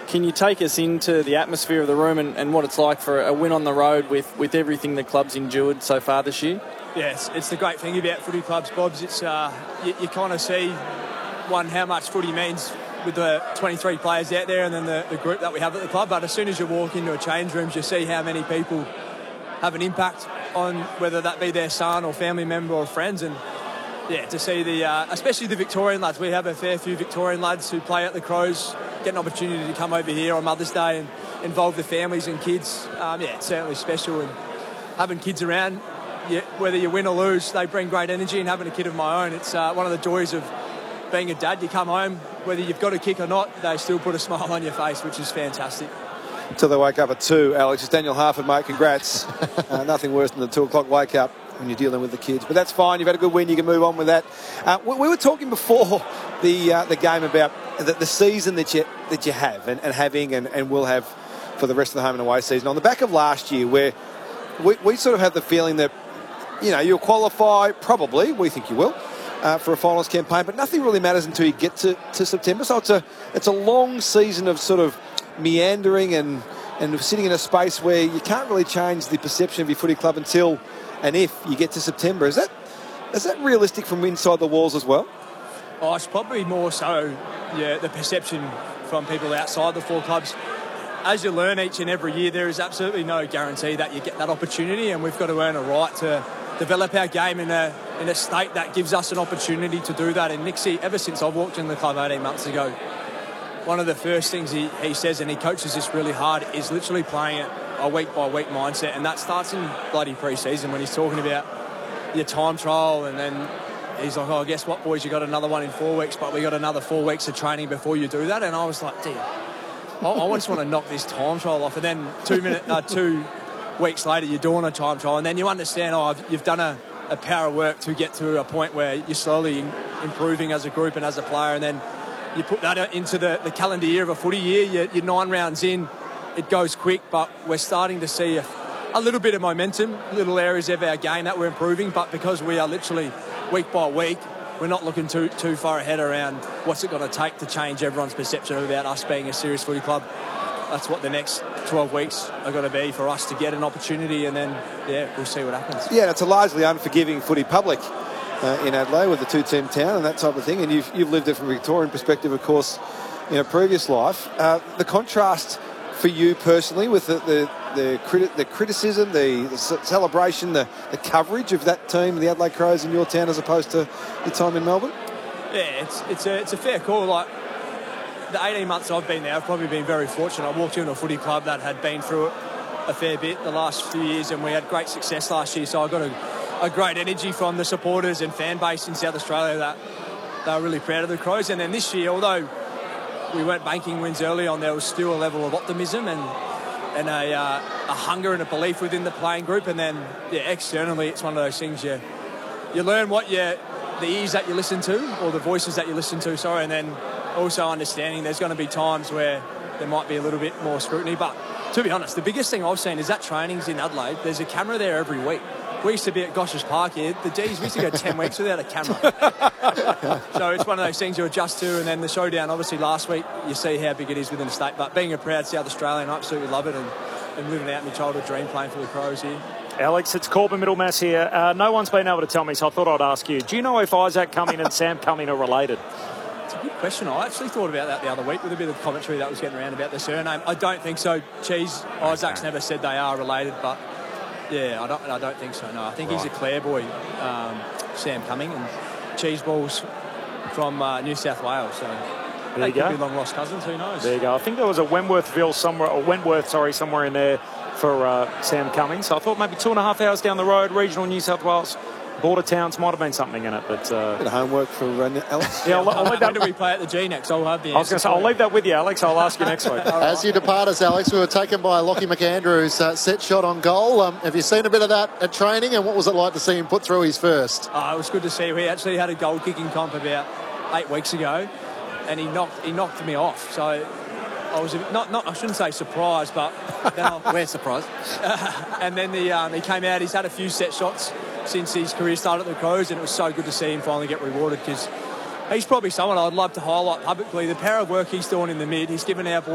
Can you take us into the atmosphere of the room and what it's like for a win on the road with everything the club's endured so far this year? Yes, it's the great thing about footy clubs, Bobs. It's you kind of see, how much footy means with the 23 players out there and then the group that we have at the club. But as soon as you walk into a change rooms, you see how many people have an impact on whether that be their son or family member or friends. And yeah, to see especially the Victorian lads. We have a fair few Victorian lads who play at the Crows, get an opportunity to come over here on Mother's Day and involve the families and kids. It's certainly special. And having kids around, whether you win or lose, they bring great energy. And having a kid of my own, it's one of the joys of being a dad. You come home, whether you've got a kick or not, they still put a smile on your face, which is fantastic. Until they wake up at 2, Alex. It's Daniel Harford, mate. Congrats. Nothing worse than the 2 o'clock wake up when you're dealing with the kids. But that's fine. You've had a good win. You can move on with that. We were talking before the game about the season that you have and having and will have for the rest of the home and away season. On the back of last year, where we sort of have the feeling that, you'll qualify, probably, we think you will, for a finals campaign, but nothing really matters until you get to September. So it's a long season of sort of meandering and sitting in a space where you can't really change the perception of your footy club until and if you get to September. Is that realistic from inside the walls as well? Oh, it's probably more so, the perception from people outside the 4 clubs. As you learn each and every year, there is absolutely no guarantee that you get that opportunity, and we've got to earn a right to develop our game in a state that gives us an opportunity to do that. And Nixie, ever since I've walked in the club 18 months ago, one of the first things he says, and he coaches this really hard, is literally playing it a week-by-week mindset. And that starts in bloody pre-season when he's talking about your time trial, and then he's like, oh, guess what, boys, you got another one in 4 weeks, but we got another 4 weeks of training before you do that. And I was like, dear, I just want to knock this time trial off. And then 2 weeks later, you're doing a time trial, and then you understand, you've done a power of work to get to a point where you're slowly improving as a group and as a player, and then you put that into the calendar year of a footy year. You're 9 rounds in, it goes quick, but we're starting to see a little bit of momentum, little areas of our game that we're improving, but because we are literally week by week, we're not looking too far ahead around what's it going to take to change everyone's perception about us being a serious footy club. That's what the next 12 weeks are going to be for us to get an opportunity, and then, we'll see what happens. Yeah, it's a largely unforgiving footy public in Adelaide with the 2-team town and that type of thing, and you've lived it from a Victorian perspective, of course, in a previous life. The contrast for you personally with the criticism, the celebration, the coverage of that team, the Adelaide Crows in your town, as opposed to your time in Melbourne? Yeah, it's a fair call. Like, the 18 months I've been there, I've probably been very fortunate. I walked into a footy club that had been through it a fair bit the last few years, and we had great success last year, so I got a great energy from the supporters and fan base in South Australia that they were really proud of the Crows. And then this year, although we weren't banking wins early on, there was still a level of optimism and a hunger and a belief within the playing group. And then, externally, it's one of those things you learn what the ears that you listen to, or the voices that you listen to, and then also understanding there's going to be times where there might be a little bit more scrutiny. But to be honest, the biggest thing I've seen is that trainings in Adelaide, there's a camera there every week. We used to be at Goshers Park here. We used to go 10 weeks without a camera. So it's one of those things you adjust to. And then the showdown, obviously, last week, you see how big it is within the state. But being a proud South Australian, I absolutely love it, and living out my childhood dream playing for the Crows here. Alex, it's Corbin Middlemass here. No one's been able to tell me, so I thought I'd ask you. Do you know if Isaac Cumming and Sam Cumming are related? It's a good question. I actually thought about that the other week with a bit of commentary that was getting around about the surname. I don't think so. Isaac's never said they are related, but I don't think so. No, I think he's a Clare boy, Sam Cumming, and Cheeseball's from New South Wales. So they could be long lost cousins. Who knows? There you go. I think there was a Wentworth somewhere in there for Sam Cumming. So I thought maybe 2.5 hours down the road, regional New South Wales. Border towns might have been something in it, but bit of homework for Alex. Yeah, I'll leave that. When do we play at the G next? I'll have the answer. I was going to say, I'll leave that with you, Alex. I'll ask you next week. As you depart us, Alex, we were taken by Lockie McAndrew's set shot on goal. Have you seen a bit of that at training, and what was it like to see him put through his first? It was good to see. We actually had a goal kicking comp about 8 weeks ago, and he knocked me off. So I was I shouldn't say surprised, but we're surprised. And then he came out. He's had a few set shots since his career started at the Crows, and it was so good to see him finally get rewarded, because he's probably someone I'd love to highlight publicly. The power of work he's doing in the mid, he's given our boys